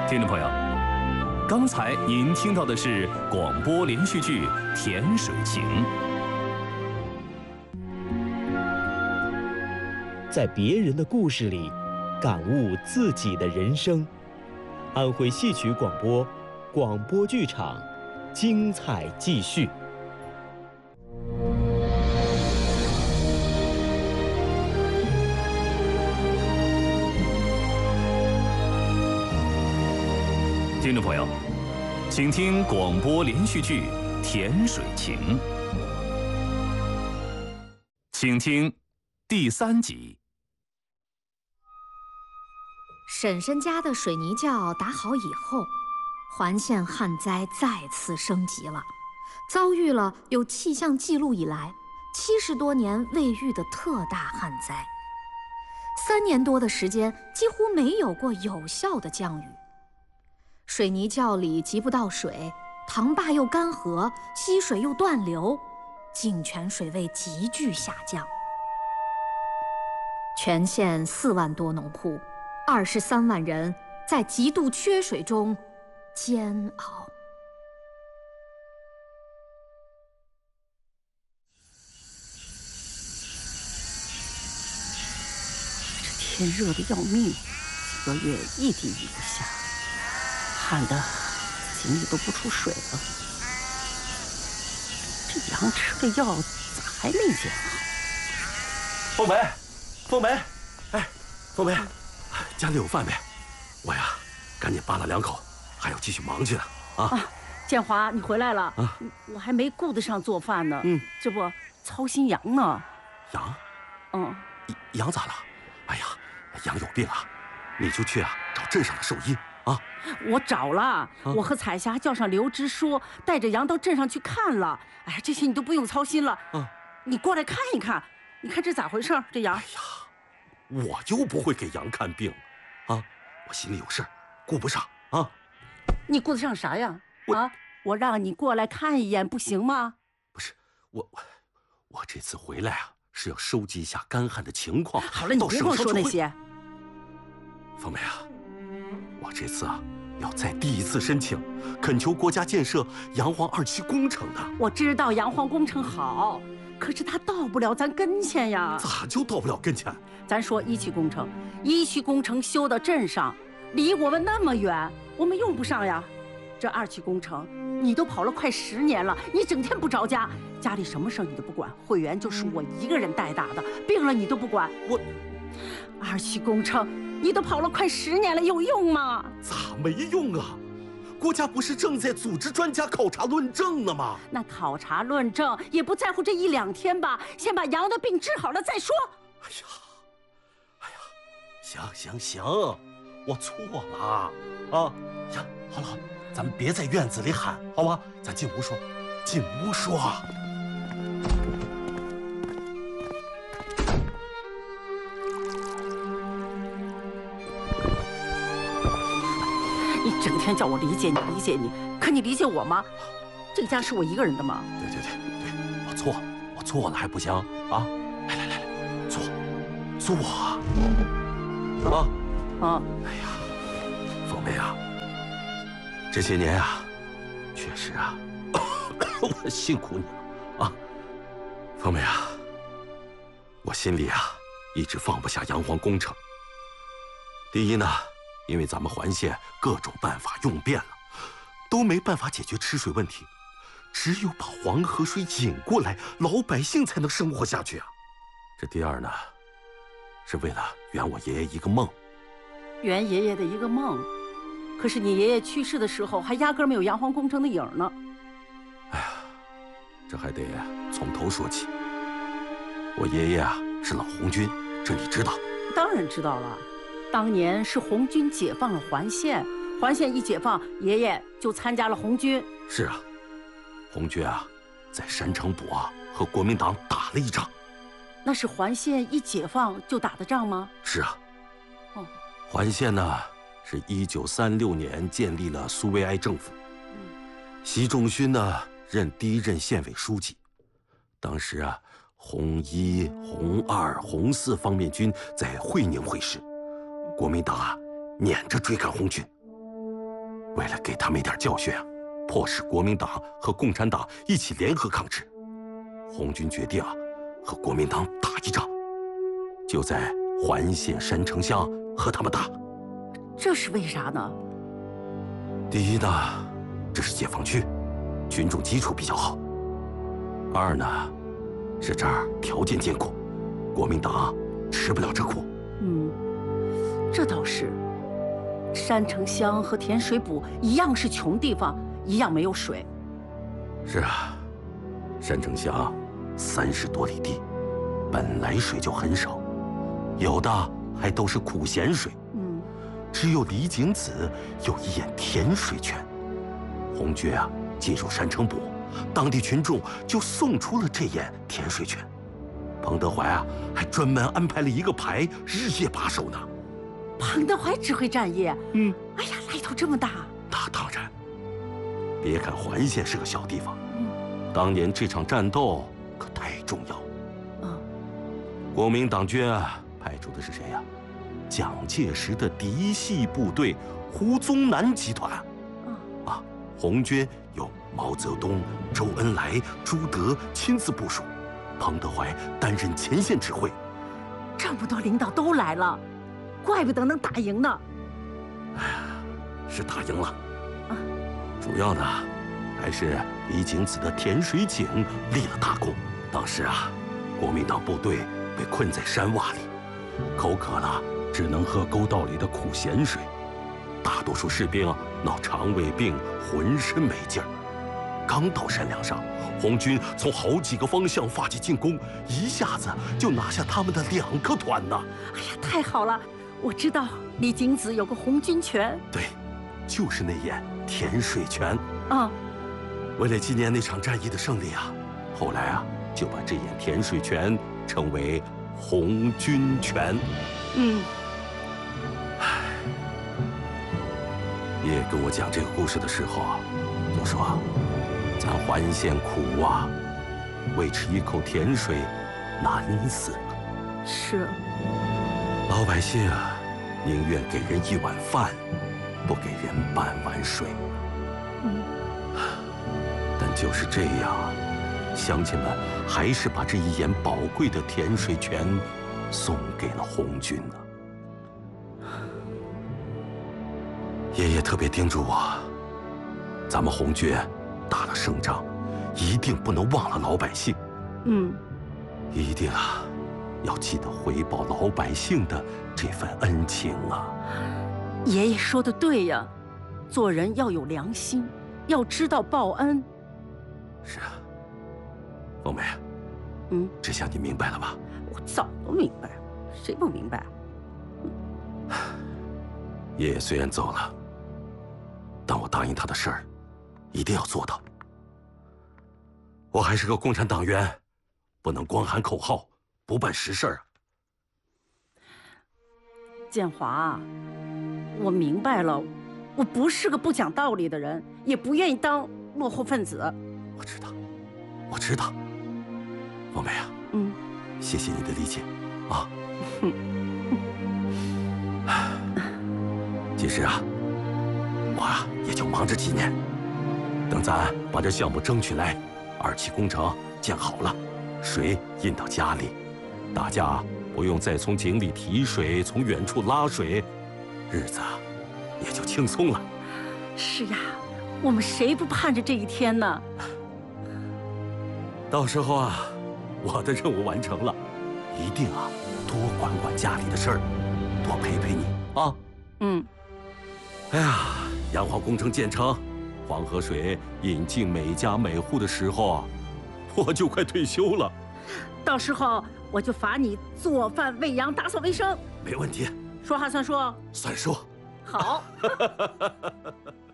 听众朋友，刚才您听到的是广播连续剧《甜水情》。 在别人的故事里，感悟自己的人生。安徽戏曲广播，广播剧场，精彩继续。 听众朋友，请听广播连续剧《甜水情》，请听第3集。 婶婶家的水泥窖打好以后，环县旱灾再次升级了，遭遇了有气象记录以来70多年未遇的特大旱灾。3年多的时间，几乎没有过有效的降雨。水泥窖里集不到水，塘坝又干涸，溪水又断流，井泉水位急剧下降。全县4万多农户，23万人在极度缺水中煎熬。 这天热得要命，几个月一滴雨不下，旱得井里都不出水了。这羊吃的药咋还没见好？ 凤梅，凤梅，哎，凤梅，家里有饭没？我呀，赶紧扒拉2口，还要继续忙去呢。 建华，你回来了啊！我还没顾得上做饭呢。这不操心羊呢。 羊？ 羊咋了？哎呀，羊有病啊！你就去找镇上的兽医啊。 我找了，我和彩霞叫上刘支书，带着羊到镇上去看了。哎呀，这些你都不用操心了。你过来看一看，你看这咋回事？这羊。 哎呀，我又不会给羊看病，我心里有事，顾不上啊。 你顾得上啥呀？我让你过来看一眼，不行吗？ 不是，我这次回来是要收集一下干旱的情况。 好了，你别跟我说那些。 凤梅我这次要再第一次申请，恳求国家建设阳黄2期工程的。 我知道阳黄工程好，可是它到不了咱跟前呀。 咋就到不了跟前？ 咱说1期工程，1期工程修到镇上，离我们那么远，我们用不上呀。这2期工程，你都跑了快10年了，你整天不着家，家里什么事你都不管，会员就是我一个人带大的，病了你都不管。2期工程，你都跑了快10年了，有用吗？ 咋没用啊？国家不是正在组织专家考察论证呢吗？ 那考察论证也不在乎这1、2天吧，先把羊的病治好了再说。 哎呀，行，我错了呀，好了，咱们别在院子里喊，好吧？咱进屋说，进屋说。 你整天叫我理解你，可你理解我吗？这个家是我一个人的吗？ 对，我错了还不行啊？来，坐哎呀，凤梅这些年确实我辛苦你了凤梅我心里一直放不下阳黄工程。第一呢，因为咱们环县各种办法用遍了，都没办法解决吃水问题，只有把黄河水引过来，老百姓才能生活下去这第二呢，是为了圆我爷爷一个梦。 圆爷爷的一个梦，可是你爷爷去世的时候还压根没有阳黄工程的影呢。 哎呀，这还得从头说起。我爷爷是老红军，这你知道？ 当然知道了，当年是红军解放了环县，环县一解放，爷爷就参加了红军。 是红军在山城堡和国民党打了一仗。 那是环县一解放就打的仗吗？ 是环县呢是1936年建立了苏维埃政府，习仲勋呢任第1任县委书记。当时红1、红2、红4方面军在会宁会师，国民党撵着追赶红军。 为了给他们一点教训啊，迫使国民党和共产党一起联合抗日，红军决定啊，和国民党打一仗，就在环县山城乡和他们打。 这是为啥呢？ 第一呢，这是解放区，群众基础比较好；二呢，是这儿条件艰苦，国民党吃不了这苦。 这倒是。山城乡和甜水补一样是穷地方，一样没有水。 是啊，山城乡30多里地，本来水就很少，有的还都是苦咸水。只有李景子有一眼甜水泉。红军啊进入山城补，当地群众就送出了这眼甜水泉。彭德怀啊还专门安排了一个排，日夜把守呢。 彭德怀指挥战役，哎呀，来头这么大。 那当然，别看环县是个小地方，当年这场战斗可太重要。国民党军派出的是谁呀？蒋介石的嫡系部队胡宗南集团。红军由毛泽东、周恩来、朱德亲自部署，彭德怀担任前线指挥。 这么多领导都来了，怪不得能打赢呢。 哎呀，是打赢了。主要呢，还是李景子的甜水井立了大功。当时啊，国民党部队被困在山洼里，口渴了只能喝沟道里的苦咸水，大多数士兵闹肠胃病，浑身没劲儿。刚到山梁上，红军从好几个方向发起进攻，一下子就拿下他们的2个团呢。 哎呀，太好了！我知道李景子有个红军泉。 对，就是那眼甜水泉。为了纪念那场战役的胜利啊，后来啊就把这眼甜水泉称为红军泉。爷爷跟我讲这个故事的时候啊，就说咱环县苦啊，为吃一口甜水难死了。 是， 老百姓啊，宁愿给人1碗饭，不给人半碗水。但就是这样，乡亲们还是把这一眼宝贵的甜水泉送给了红军呢。爷爷特别叮嘱我，咱们红军打了胜仗，一定不能忘了老百姓。一定啊，要记得回报老百姓的这份恩情啊。 爷爷说的对呀，做人要有良心，要知道报恩。 是啊，凤梅，这下你明白了吧？ 我早都明白，谁不明白？ 爷爷虽然走了，但我答应他的事儿，一定要做到。我还是个共产党员，不能光喊口号，不办实事啊。 建华，我明白了，我不是个不讲道理的人，也不愿意当落后分子。 我知道，我知道。凤梅啊，谢谢你的理解啊。其实啊，我啊也就忙着几年，等咱把这项目争取来，2期工程建好了，水引到家里，大家不用再从井里提水，从远处拉水，日子也就轻松了。 是呀，我们谁不盼着这一天呢？ 到时候啊，我的任务完成了，一定啊多管管家里的事儿，多陪陪你啊。哎呀，洋化工程建成，黄河水引进每家每户的时候啊，我就快退休了。 到时候我就罚你做饭、喂羊、打扫卫生。 没问题， 说话算数。 算数。 好。